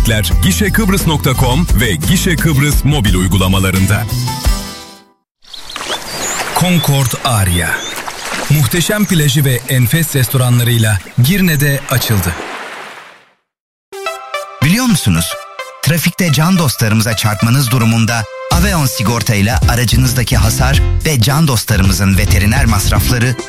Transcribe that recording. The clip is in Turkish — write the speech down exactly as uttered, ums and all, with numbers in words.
gişe kıbrıs nokta com ve Gişe Kıbrıs mobil uygulamalarında. Concord Aria. Muhteşem plajı ve enfes restoranlarıyla Girne'de açıldı. Biliyor musunuz? Trafikte can dostlarımıza çarpmanız durumunda Aveon sigorta ile aracınızdaki hasar ve can dostlarımızın veteriner masrafları